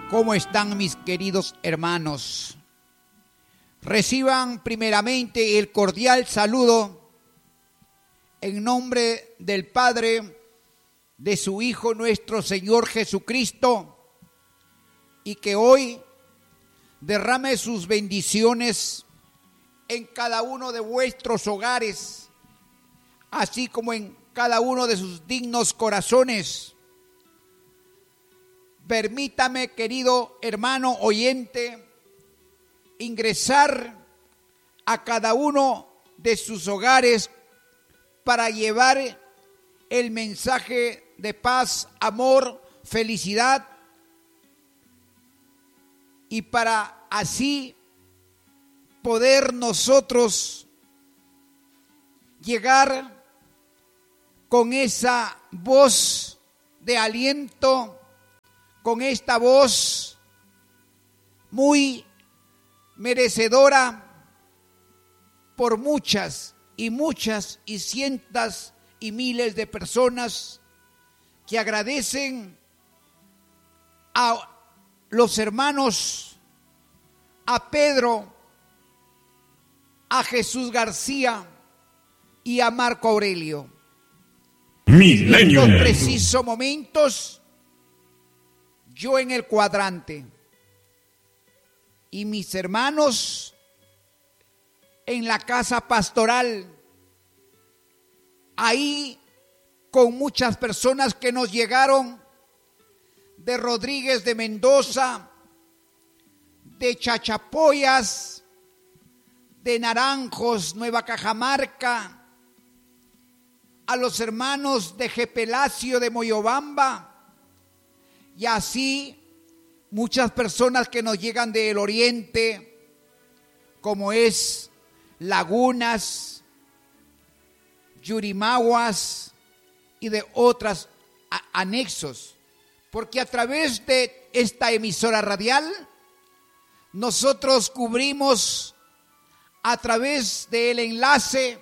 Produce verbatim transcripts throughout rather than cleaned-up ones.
¿Cómo están mis queridos hermanos? Reciban primeramente el cordial saludo en nombre del Padre, de su Hijo nuestro Señor Jesucristo, y que hoy derrame sus bendiciones en cada uno de vuestros hogares, así como en cada uno de sus dignos corazones. Permítame, querido hermano oyente, ingresar a cada uno de sus hogares para llevar el mensaje de paz, amor, felicidad, y para así poder nosotros llegar con esa voz de aliento, con esta voz muy merecedora por muchas y muchas y cientos y miles de personas que agradecen a los hermanos, a Pedro, a Jesús García y a Marco Aurelio. Milenio. En estos precisos momentos, yo en el cuadrante y mis hermanos en la casa pastoral, ahí con muchas personas que nos llegaron de Rodríguez de Mendoza, de Chachapoyas, de Naranjos, Nueva Cajamarca, a los hermanos de Jepelacio de Moyobamba, y así muchas personas que nos llegan del oriente, como es Lagunas, Yurimaguas y de otros anexos. Porque a través de esta emisora radial, nosotros cubrimos a través del enlace,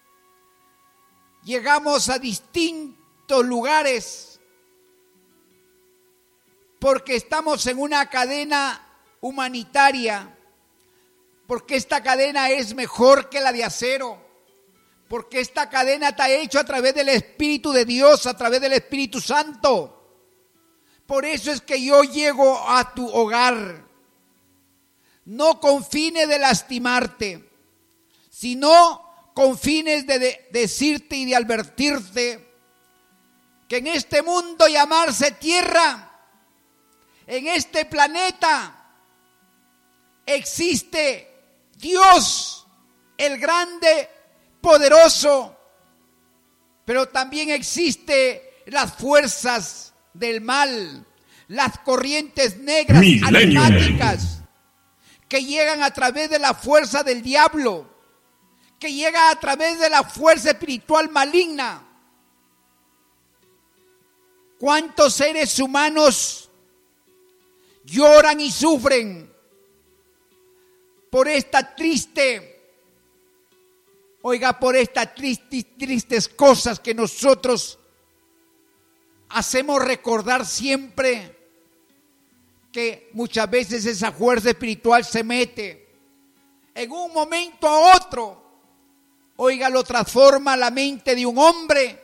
llegamos a distintos lugares, porque estamos en una cadena humanitaria, porque esta cadena es mejor que la de acero, porque esta cadena está hecha a través del Espíritu de Dios, a través del Espíritu Santo. Por eso es que yo llego a tu hogar, no con fines de lastimarte, sino con fines de, de decirte y de advertirte que en este mundo llamarse tierra, en este planeta, existe Dios, el grande, poderoso, pero también existe las fuerzas del mal, las corrientes negras, Milenio. animáticas, que llegan a través de la fuerza del diablo, que llega a través de la fuerza espiritual maligna. ¿Cuántos seres humanos lloran y sufren por esta triste, oiga, por estas tristes, tristes cosas que nosotros hacemos recordar siempre, que muchas veces esa fuerza espiritual se mete en un momento a otro, oiga, lo transforma la mente de un hombre,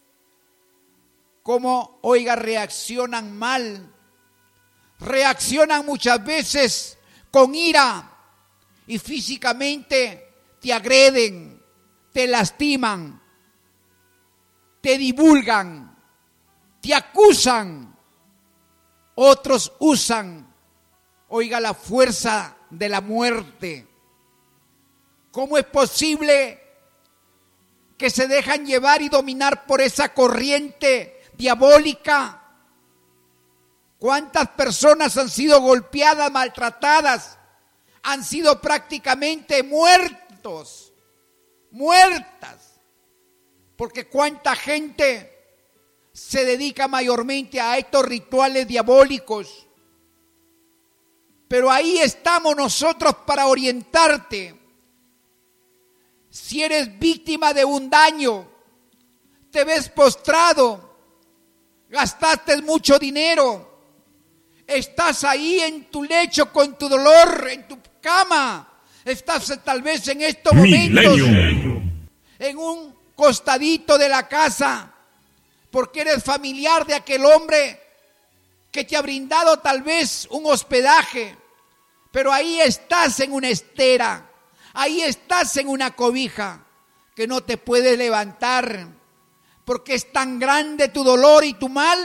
como, oiga, reaccionan mal, reaccionan muchas veces con ira y físicamente te agreden, te lastiman, te divulgan, te acusan. Otros usan, oiga, la fuerza de la muerte. ¿Cómo es posible que se dejan llevar y dominar por esa corriente diabólica? ¿Cuántas personas han sido golpeadas, maltratadas? Han sido prácticamente muertos, muertas. Porque cuánta gente se dedica mayormente a estos rituales diabólicos. Pero ahí estamos nosotros para orientarte. Si eres víctima de un daño, te ves postrado, gastaste mucho dinero, Estás ahí en tu lecho con tu dolor, en tu cama. Estás tal vez en estos momentos Milenio. en un costadito de la casa, porque eres familiar de aquel hombre que te ha brindado tal vez un hospedaje, pero ahí estás en una estera, ahí estás en una cobija que no te puedes levantar, porque es tan grande tu dolor y tu mal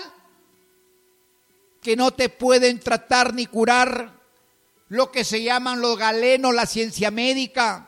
que no te pueden tratar ni curar lo que se llaman los galenos, la ciencia médica.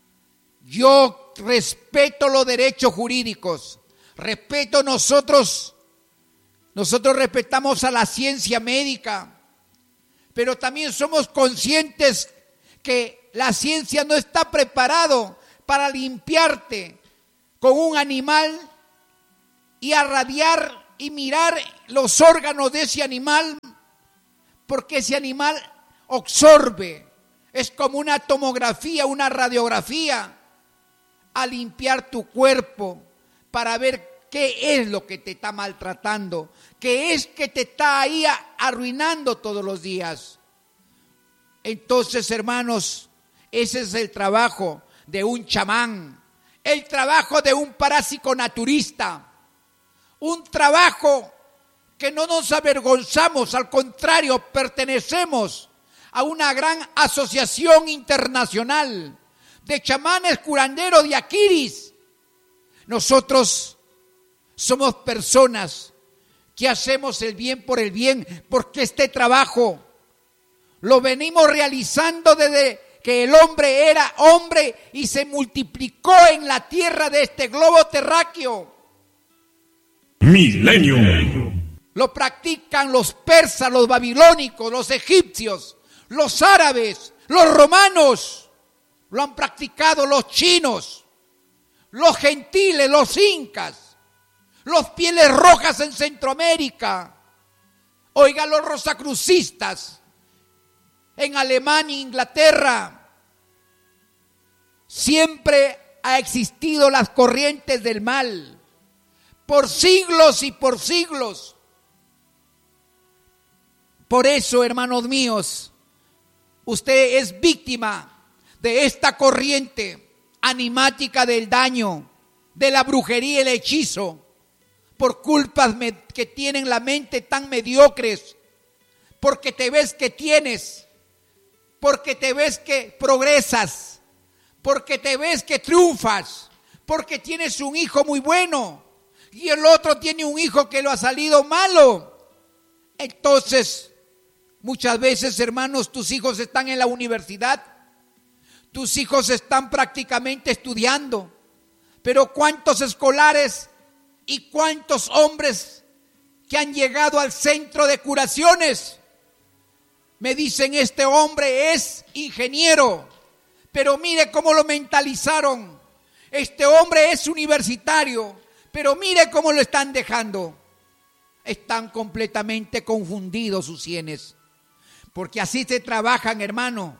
Yo respeto los derechos jurídicos, respeto nosotros, nosotros respetamos a la ciencia médica, pero también somos conscientes que la ciencia no está preparado para limpiarte con un animal y irradiar y mirar los órganos de ese animal, porque ese animal absorbe, es como una tomografía, una radiografía, a limpiar tu cuerpo para ver qué es lo que te está maltratando, qué es que te está ahí arruinando todos los días. Entonces, hermanos, ese es el trabajo de un chamán, el trabajo de un parapsiconaturista, un trabajo que no nos avergonzamos, al contrario, pertenecemos a una gran asociación internacional de chamanes curanderos de Aquiris. Nosotros somos personas que hacemos el bien por el bien, porque este trabajo lo venimos realizando desde que el hombre era hombre y se multiplicó en la tierra de este globo terráqueo. Milenio. Lo practican los persas, los babilónicos, los egipcios, los árabes, los romanos. Lo han practicado los chinos, los gentiles, los incas, los pieles rojas en Centroamérica. Oiga, los rosacrucistas en Alemania, Inglaterra. Siempre ha existido las corrientes del mal. Por siglos y por siglos. Por eso, hermanos míos, usted es víctima de esta corriente animática del daño, de la brujería y el hechizo, por culpas que tienen la mente tan mediocres, porque te ves que tienes, porque te ves que progresas, porque te ves que triunfas, porque tienes un hijo muy bueno y el otro tiene un hijo que lo ha salido malo. Entonces, muchas veces, hermanos, tus hijos están en la universidad, tus hijos están prácticamente estudiando, pero ¿cuántos escolares y cuántos hombres que han llegado al centro de curaciones me dicen, este hombre es ingeniero, pero mire cómo lo mentalizaron, este hombre es universitario, pero mire cómo lo están dejando? Están completamente confundidos sus sienes, porque así se trabajan, hermano,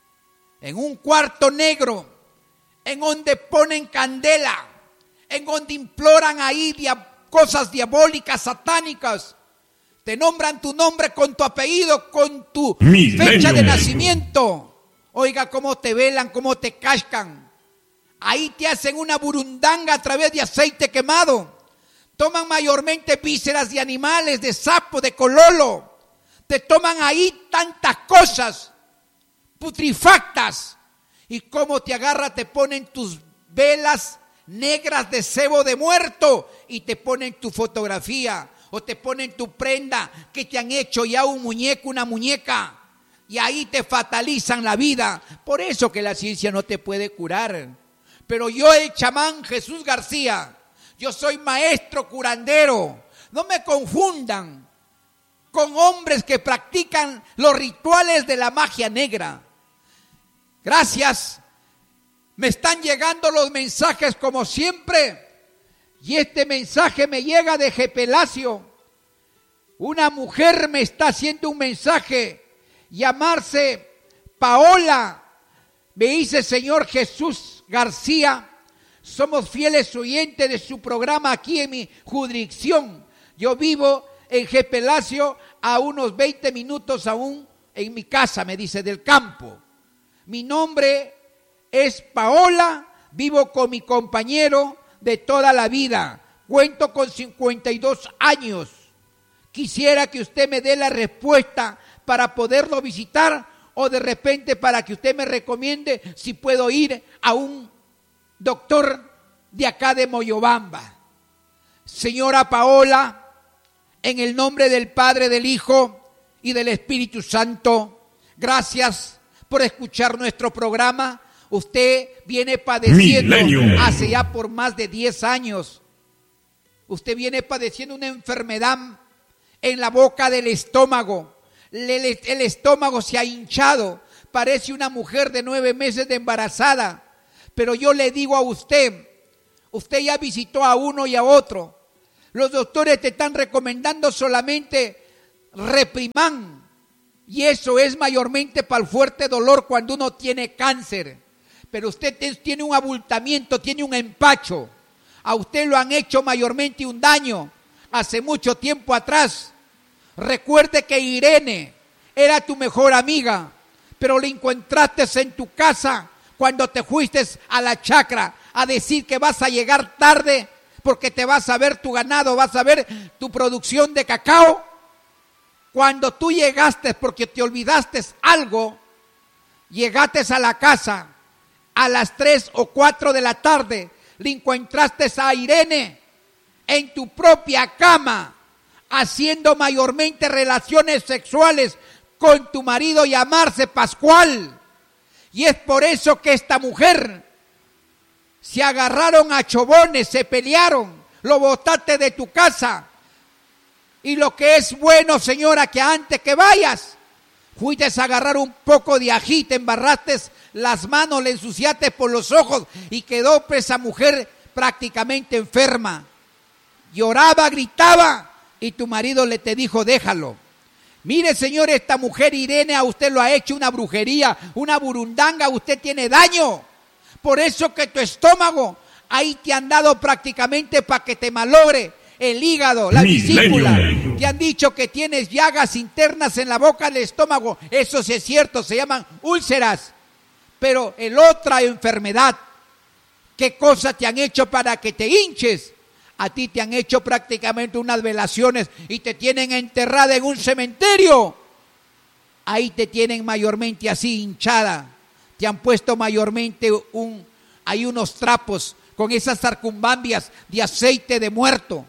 en un cuarto negro, en donde ponen candela, en donde imploran ahí dia- cosas diabólicas, satánicas. Te nombran tu nombre con tu apellido, con tu Milenio. fecha de nacimiento. Oiga cómo te velan, cómo te cascan. Ahí te hacen una burundanga a través de aceite quemado. Toman mayormente vísceras de animales, de sapo, de cololo. Te toman ahí tantas cosas putrefactas, y como te agarra, te ponen tus velas negras de cebo de muerto y te ponen tu fotografía o te ponen tu prenda que te han hecho ya un muñeco, una muñeca, y ahí te fatalizan la vida. Por eso que la ciencia no te puede curar. Pero yo, el chamán Jesús García, yo soy maestro curandero. No me confundan con hombres que practican los rituales de la magia negra. Gracias, me están llegando los mensajes como siempre, y este mensaje me llega de Gepelacio. Una mujer me está haciendo un mensaje, llamarse Paola. Me dice, señor Jesús García, somos fieles oyentes de su programa aquí en mi jurisdicción. Yo vivo en Gepelacio, a unos veinte minutos aún en mi casa, me dice, del campo. Mi nombre es Paola, vivo con mi compañero de toda la vida. Cuento con cincuenta y dos años. Quisiera que usted me dé la respuesta para poderlo visitar o de repente para que usted me recomiende si puedo ir a un doctor de acá de Moyobamba. Señora Paola, en el nombre del Padre, del Hijo y del Espíritu Santo, gracias por escuchar nuestro programa. Usted viene padeciendo Milenio. hace ya por más de diez años. Usted viene padeciendo una enfermedad en la boca del estómago. El, el estómago se ha hinchado. Parece una mujer de nueve meses de embarazada. Pero yo le digo a usted, usted ya visitó a uno y a otro. Los doctores te están recomendando solamente Reprimán. Y eso es mayormente para el fuerte dolor cuando uno tiene cáncer. Pero usted tiene un abultamiento, tiene un empacho. A usted lo han hecho mayormente un daño hace mucho tiempo atrás. Recuerde que Irene era tu mejor amiga, pero la encontraste en tu casa cuando te fuiste a la chacra a decir que vas a llegar tarde porque te vas a ver tu ganado, vas a ver tu producción de cacao. Cuando tú llegaste porque te olvidaste algo, llegaste a la casa a las tres o cuatro de la tarde, le encontraste a Irene en tu propia cama, haciendo mayormente relaciones sexuales con tu marido, llamarse Pascual. Y es por eso que esta mujer se agarraron a chobones, se pelearon, lo botaste de tu casa. Y lo que es bueno, señora, que antes que vayas, fuiste a agarrar un poco de ají, te embarraste las manos, le ensuciaste por los ojos y quedó pues esa mujer prácticamente enferma. Lloraba, gritaba y tu marido le te dijo, déjalo. Mire, señor, esta mujer Irene a usted lo ha hecho una brujería, una burundanga, usted tiene daño. Por eso que tu estómago ahí te han dado prácticamente para que te malogre el hígado, la vesícula. Te han dicho que tienes llagas internas en la boca del estómago. Eso sí es cierto, se llaman úlceras. Pero el otra enfermedad, ¿qué cosa te han hecho para que te hinches? A ti te han hecho prácticamente unas velaciones y te tienen enterrada en un cementerio. Ahí te tienen mayormente así hinchada. Te han puesto mayormente un, hay unos trapos con esas sarcumbambias de aceite de muerto,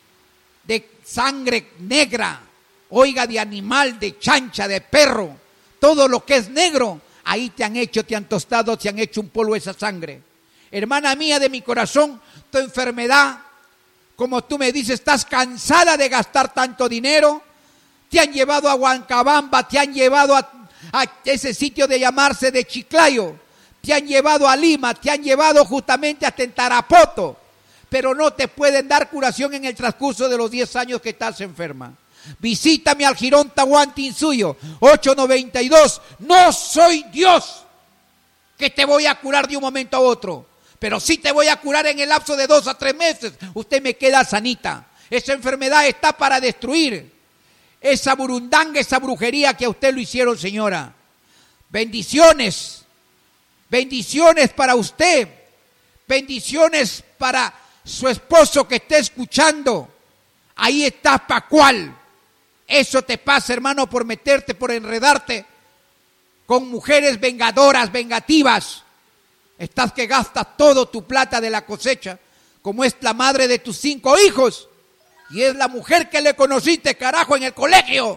de sangre negra, oiga, de animal, de chancha, de perro, todo lo que es negro, ahí te han hecho, te han tostado, te han hecho un polvo esa sangre. Hermana mía de mi corazón, tu enfermedad, como tú me dices, estás cansada de gastar tanto dinero, te han llevado a Huancabamba, te han llevado a, a ese sitio de llamarse de Chiclayo, te han llevado a Lima, te han llevado justamente hasta en Tarapoto, pero no te pueden dar curación en el transcurso de los diez años que estás enferma. Visítame al Jirón Tahuantinsuyo, ocho noventa y dos, no soy Dios que te voy a curar de un momento a otro, pero sí te voy a curar en el lapso de dos a tres meses, usted me queda sanita. Esa enfermedad está para destruir esa burundanga, esa brujería que a usted lo hicieron, señora. Bendiciones, bendiciones para usted, bendiciones para su esposo que esté escuchando. Ahí está Pascual. Eso te pasa, hermano, por meterte, por enredarte con mujeres vengadoras, vengativas. Estás que gastas todo tu plata de la cosecha, como es la madre de tus cinco hijos. Y es la mujer que le conociste, carajo, en el colegio.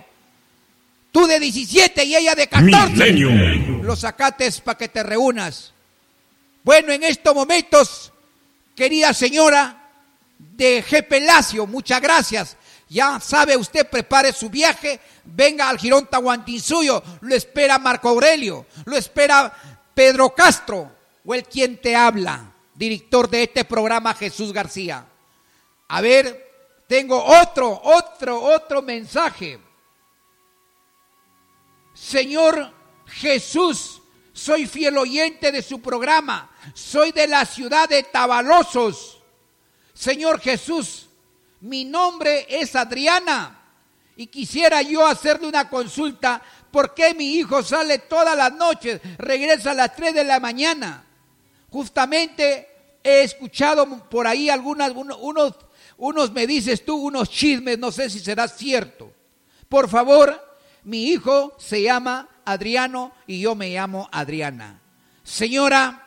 Tú de diecisiete y ella de catorce. Milenio. Lo sacaste para que te reúnas. Bueno, en estos momentos, querida señora de G. Pelacio, muchas gracias. Ya sabe usted, prepare su viaje, venga al Jirón Tahuantinsuyo, lo espera Marco Aurelio, lo espera Pedro Castro, o el quien te habla, director de este programa, Jesús García. A ver, tengo otro, otro, otro mensaje. Señor Jesús, soy fiel oyente de su programa, soy de la ciudad de Tabalosos. Señor Jesús, mi nombre es Adriana Y quisiera yo hacerle una consulta, ¿por qué mi hijo sale todas las noches, regresa a las tres de la mañana? Justamente he escuchado por ahí algunas, unos, unos me dices tú, unos chismes, no sé si será cierto. Por favor, mi hijo se llama Adriano y yo me llamo Adriana. Señora,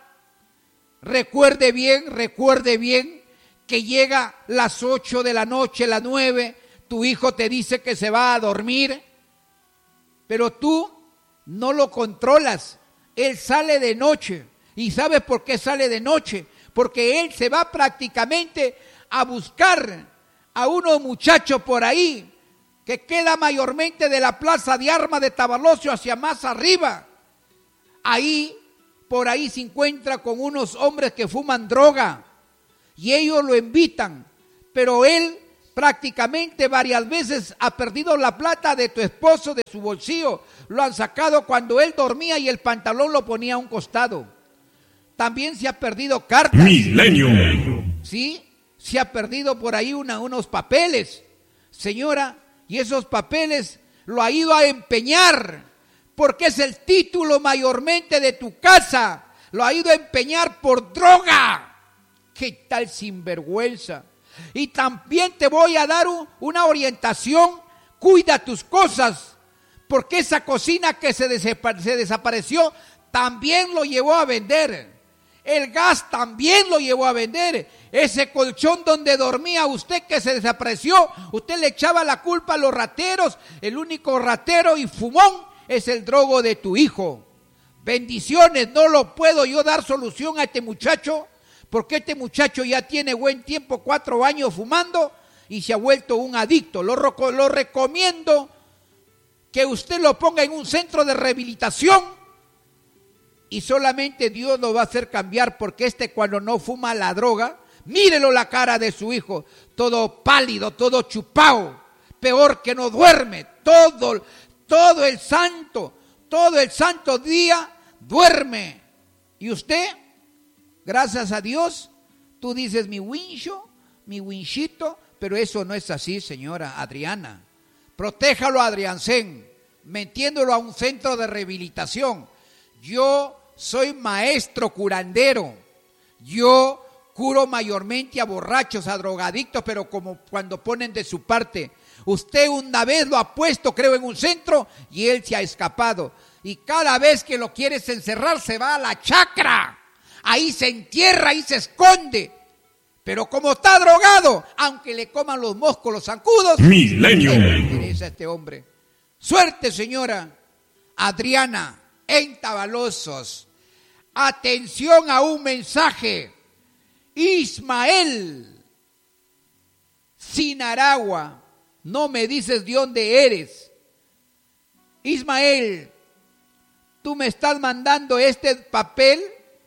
recuerde bien, recuerde bien que llega las ocho de la noche, las nueve, tu hijo te dice que se va a dormir, pero tú no lo controlas. Él sale de noche. ¿Y sabes por qué sale de noche? Porque él se va prácticamente a buscar a unos muchachos por ahí que queda mayormente de la plaza de armas de Tabalosio hacia más arriba. Ahí, por ahí se encuentra con unos hombres que fuman droga y ellos lo invitan, pero él prácticamente varias veces ha perdido la plata de tu esposo de su bolsillo. Lo han sacado cuando él dormía y el pantalón lo ponía a un costado. También se ha perdido cartas. Milenio. Sí, se ha perdido por ahí una, unos papeles. Señora, y esos papeles lo ha ido a empeñar porque es el título mayormente de tu casa. Lo ha ido a empeñar por droga. ¿Qué tal sinvergüenza? Y también te voy a dar un, una orientación. Cuida tus cosas, porque esa cocina que se, desapa- se desapareció también lo llevó a vender. El gas también lo llevó a vender. Ese colchón donde dormía usted que se desapareció, usted le echaba la culpa a los rateros. El único ratero y fumón es el drogo de tu hijo. Bendiciones, no lo puedo yo dar solución a este muchacho, porque este muchacho ya tiene buen tiempo, cuatro años fumando y se ha vuelto un adicto. Lo, lo recomiendo que usted lo ponga en un centro de rehabilitación y solamente Dios lo va a hacer cambiar, porque este cuando no fuma la droga, mírelo la cara de su hijo, todo pálido, todo chupado, peor que no duerme, todo, todo el santo, todo el santo día duerme. Y usted, gracias a Dios, tú dices mi wincho, mi winchito, pero eso no es así, señora Adriana. Protéjalo a Adriancén, metiéndolo a un centro de rehabilitación. Yo soy maestro curandero. Yo curo mayormente a borrachos, a drogadictos, pero como cuando ponen de su parte. Usted una vez lo ha puesto, creo, en un centro y él se ha escapado. Y cada vez que lo quieres encerrar se va a la chacra. Ahí se entierra, ahí se esconde. Pero como está drogado, aunque le coman los moscos, los zancudos, Milenio. ¿qué le interesa a este hombre? Suerte, señora Adriana, en Tabalosos. Atención a un mensaje. Ismael, Sinaragua, no me dices de dónde eres. Ismael, tú me estás mandando este papel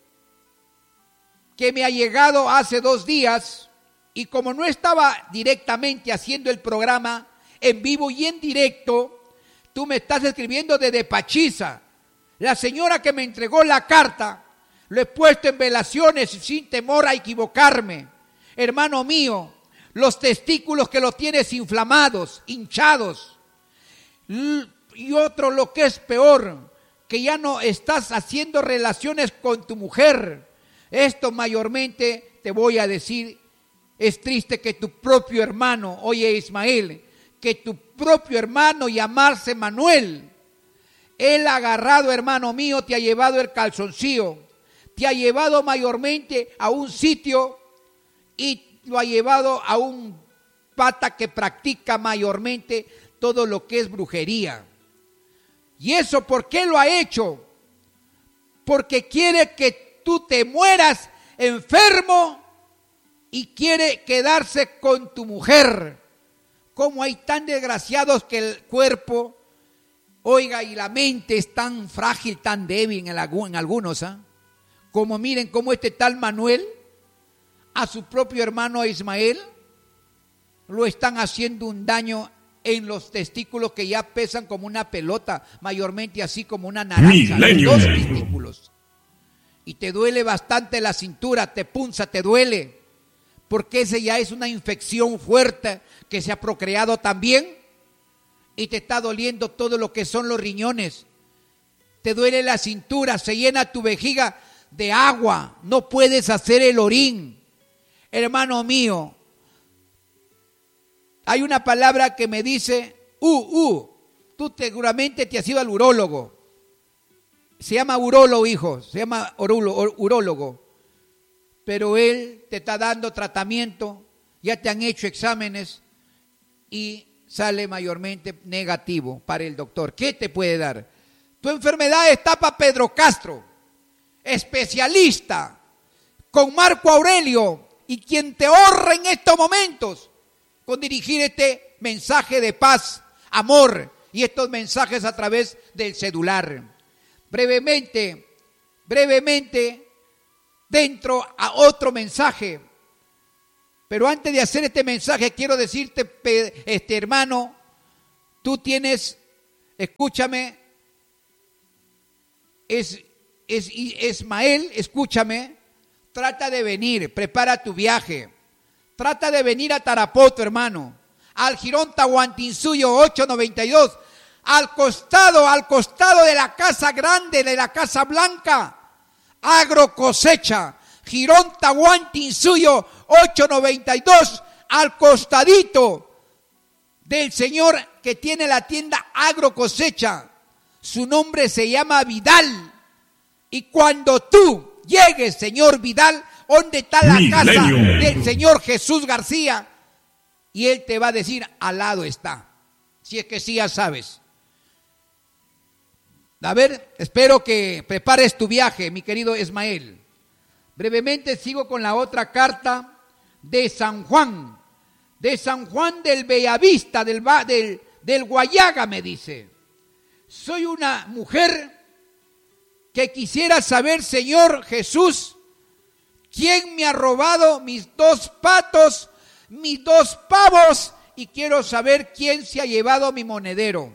que me ha llegado hace dos días y como no estaba directamente haciendo el programa en vivo y en directo, tú me estás escribiendo desde Pachiza. La señora que me entregó la carta, lo he puesto en velaciones sin temor a equivocarme. Hermano mío, los testículos que los tienes inflamados, hinchados. Y otro, lo que es peor, que ya no estás haciendo relaciones con tu mujer. Esto mayormente, te voy a decir, es triste que tu propio hermano, oye Ismael, que tu propio hermano llamarse Manuel, él ha agarrado, hermano mío, te ha llevado el calzoncillo, te ha llevado mayormente a un sitio y lo ha llevado a un pata que practica mayormente todo lo que es brujería. ¿Y eso por qué lo ha hecho? Porque quiere que tú te mueras enfermo y quiere quedarse con tu mujer. Como hay tan desgraciados que el cuerpo, oiga, y la mente es tan frágil, tan débil en, el, en algunos, ¿ah? Como miren cómo este tal Manuel, a su propio hermano Ismael, lo están haciendo un daño en los testículos que ya pesan como una pelota, mayormente así como una naranja, los dos testículos. Y te duele bastante la cintura, te punza, te duele, porque ese ya es una infección fuerte que se ha procreado también. y te está doliendo todo lo que son los riñones, te duele la cintura, se llena tu vejiga de agua, no puedes hacer el orín. Hermano mío, hay una palabra que me dice, uh, uh, tú seguramente te has ido al urólogo. Se llama urólogo, hijo, se llama urólogo. Pero él te está dando tratamiento, ya te han hecho exámenes y sale mayormente negativo para el doctor. ¿Qué te puede dar? Tu enfermedad está para Pedro Castro, especialista, con Marco Aurelio, y quien te honra en estos momentos con dirigir este mensaje de paz, amor y estos mensajes a través del celular. Brevemente, brevemente, dentro a otro mensaje. Pero antes de hacer este mensaje, quiero decirte, este hermano, tú tienes, escúchame, es, es Ismael, escúchame, trata de venir, prepara tu viaje, trata de venir a Tarapoto, hermano, al Jirón Tahuantinsuyo ocho noventa y dos, al costado, al costado de la Casa Grande, de la Casa Blanca, Agro Cosecha, Jirón Tahuantinsuyo ocho noventa y dos, al costadito del señor que tiene la tienda Agro Cosecha. Su nombre se llama Vidal. Y cuando tú llegues, señor Vidal, ¿dónde está la casa del señor Jesús García? Y él te va a decir, al lado está. Si es que sí, ya sabes. A ver, espero que prepares tu viaje, mi querido Ismael. Brevemente sigo con la otra carta de San Juan, de San Juan del Bellavista, del, del, del Guayaga, me dice. Soy una mujer que quisiera saber, Señor Jesús, quién me ha robado mis dos patos, mis dos pavos, y quiero saber quién se ha llevado mi monedero.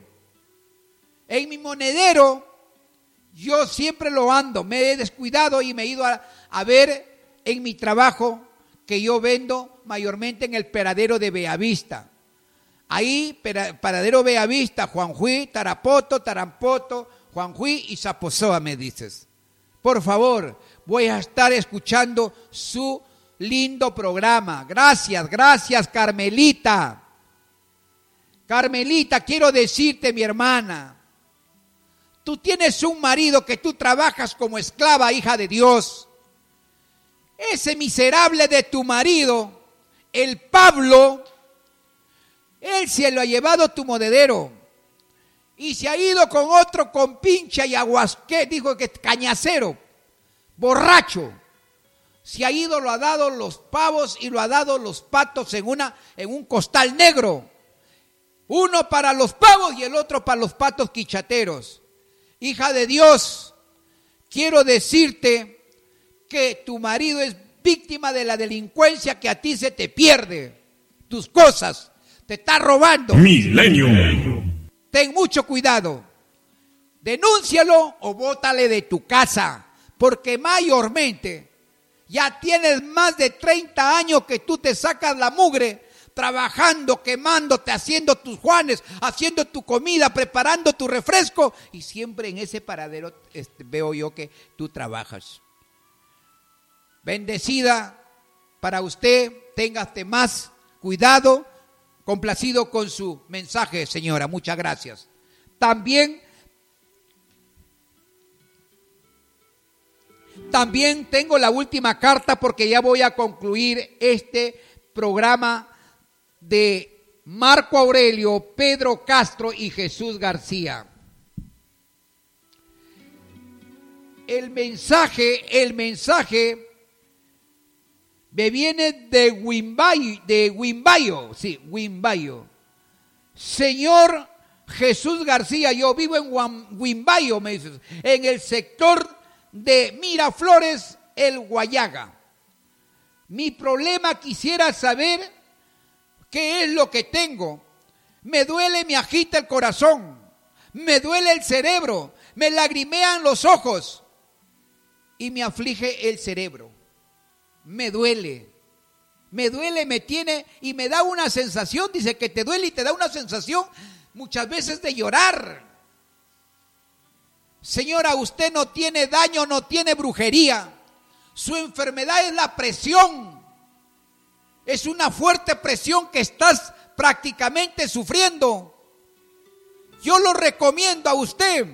En mi monedero, yo siempre lo ando, me he descuidado y me he ido a, a ver en mi trabajo que yo vendo mayormente en el paradero de Bellavista. Ahí, paradero Bellavista, Juanjuí, Tarapoto, Tarampoto, Juanjuí y Zaposoa, me dices. Por favor, voy a estar escuchando su lindo programa. Gracias, gracias, Carmelita. Carmelita, quiero decirte, mi hermana, tú tienes un marido que tú trabajas como esclava, hija de Dios. Ese miserable de tu marido, el Pablo, él se lo ha llevado tu monedero y se ha ido con otro compincha y aguasqué, dijo que cañacero, borracho. Se ha ido, lo ha dado los pavos y lo ha dado los patos en, una, en un costal negro. Uno para los pavos y el otro para los patos quichateros. Hija de Dios, quiero decirte que tu marido es víctima de la delincuencia, que a ti se te pierde tus cosas, te está robando. Milenio. Ten mucho cuidado. Denúncialo o bótale de tu casa, porque mayormente ya tienes más de treinta años que tú te sacas la mugre trabajando, quemándote, haciendo tus juanes, haciendo tu comida, preparando tu refresco, y siempre en ese paradero este, veo yo que tú trabajas. Bendecida para usted, téngate más cuidado, complacido con su mensaje, señora, muchas gracias. También, también tengo la última carta porque ya voy a concluir este programa de Marco Aurelio, Pedro Castro y Jesús García. El mensaje, el mensaje me viene de Wimbayo, de Wimbayo, sí, Wimbayo. Señor Jesús García, yo vivo en Wimbayo, me dices, en el sector de Miraflores, el Guayaga. Mi problema, quisiera saber qué es lo que tengo. Me duele, me agita el corazón, me duele el cerebro, me lagrimean los ojos y me aflige el cerebro. Me duele, me duele, me tiene y me da una sensación, dice que te duele y te da una sensación muchas veces de llorar. Señora, usted no tiene daño, no tiene brujería. Su enfermedad es la presión. Es una fuerte presión que estás prácticamente sufriendo. Yo lo recomiendo a usted.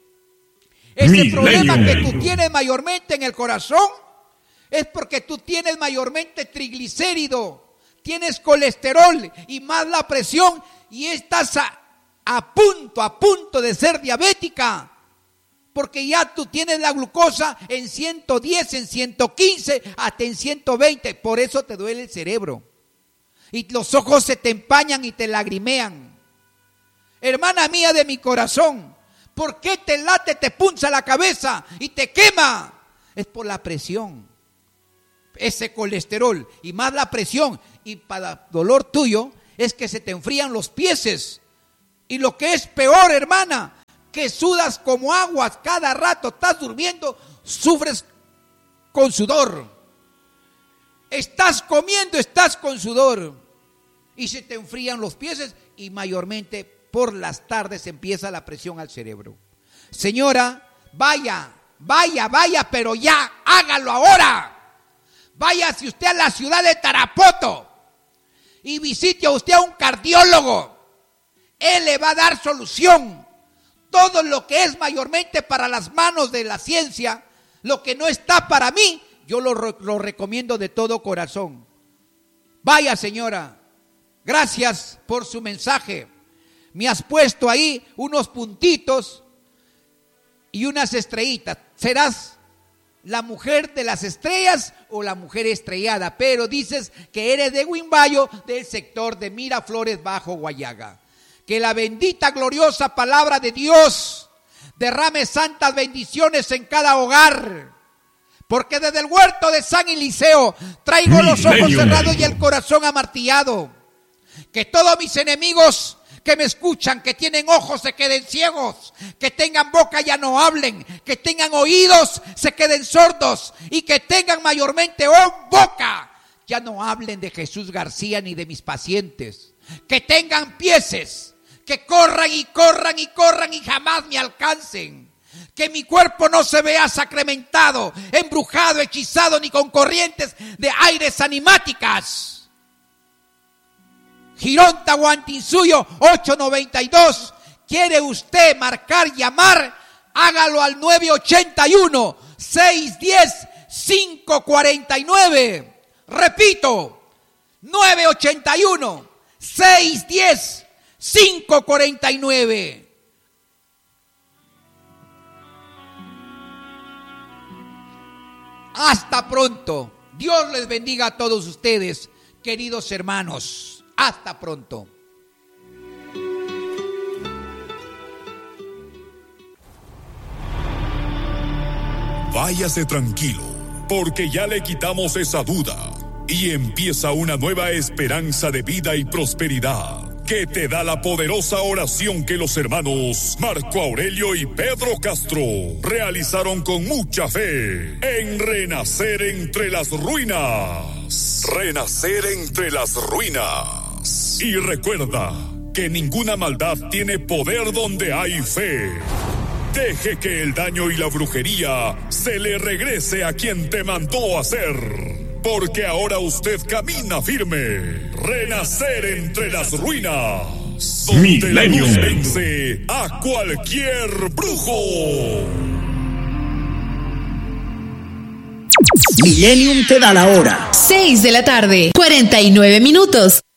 Ese Milenio. problema que tú tienes mayormente en el corazón es porque tú tienes mayormente triglicérido, tienes colesterol y más la presión y estás a, a punto, a punto de ser diabética. Porque ya tú tienes la glucosa en ciento diez, en ciento quince, hasta en ciento veinte. Por eso te duele el cerebro. Y los ojos se te empañan y te lagrimean. Hermana mía de mi corazón, ¿por qué te late, te punza la cabeza y te quema? Es por la presión. Ese colesterol y más la presión. Y para dolor tuyo es que se te enfrían los pies. Y lo que es peor, hermana, que sudas como aguas cada rato, estás durmiendo, sufres con sudor. Estás comiendo, estás con sudor. Y se te enfrían los pies y mayormente por las tardes empieza la presión al cerebro. Señora, vaya, vaya, vaya, pero ya, hágalo ahora. Váyase usted a la ciudad de Tarapoto y visite a usted a un cardiólogo. Él le va a dar solución. Todo lo que es mayormente para las manos de la ciencia, lo que no está para mí, yo lo, lo recomiendo de todo corazón. Vaya, señora, gracias por su mensaje. Me has puesto ahí unos puntitos y unas estrellitas. ¿Serás la mujer de las estrellas o la mujer estrellada? Pero dices que eres de Huimbayo, del sector de Miraflores Bajo Guayaga. Que la bendita, gloriosa palabra de Dios derrame santas bendiciones en cada hogar. Porque desde el huerto de San Eliseo traigo Milenio. Los ojos cerrados y el corazón amartillado. Que todos mis enemigos que me escuchan, que tienen ojos, se queden ciegos. Que tengan boca, ya no hablen. Que tengan oídos, se queden sordos. Y que tengan mayormente oh, boca, ya no hablen de Jesús García ni de mis pacientes. Que tengan pieses, que corran y corran y corran y jamás me alcancen. Que mi cuerpo no se vea sacramentado, embrujado, hechizado, ni con corrientes de aires animáticas. Girón Tahuantinsuyo ocho noventa y dos. ¿Quiere usted marcar, llamar? Hágalo al nueve ochenta y uno, seiscientos diez, quinientos cuarenta y nueve. Repito, nueve ochenta y uno, seiscientos diez, quinientos cuarenta y nueve. Hasta pronto. Dios les bendiga a todos ustedes, queridos hermanos. Hasta pronto. Váyase tranquilo, porque ya le quitamos esa duda y empieza una nueva esperanza de vida y prosperidad que te da la poderosa oración que los hermanos Marco Aurelio y Pedro Castro realizaron con mucha fe en Renacer entre las ruinas. Renacer entre las ruinas. Y recuerda que ninguna maldad tiene poder donde hay fe. Deje que el daño y la brujería se le regrese a quien te mandó a hacer. Porque ahora usted camina firme. Renacer entre las ruinas. Donde Milenio. La luz vence a cualquier brujo. Millennium te da la hora. seis de la tarde, cuarenta y nueve minutos.